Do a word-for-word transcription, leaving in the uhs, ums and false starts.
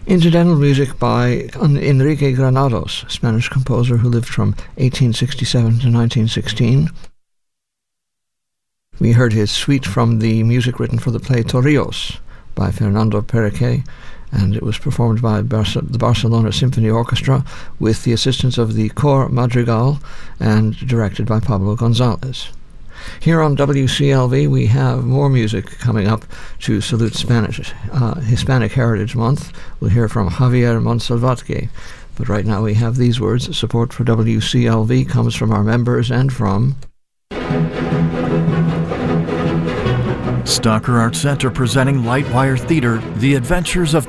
Incidental music by Enrique Granados, Spanish composer who lived from eighteen sixty-seven to nineteen sixteen. We heard his suite from the music written for the play Torrijos by Fernando Perequé, and it was performed by Barce- the Barcelona Symphony Orchestra with the assistance of the Cor Madrigal and directed by Pablo Gonzalez. Here on W C L V we have more music coming up to salute Spanish uh, Hispanic Heritage Month. We'll hear from Javier Monsalvatge, but right now we have these words. Support for W C L V comes from our members and from Stocker Art Center, presenting Lightwire Theater, The Adventures of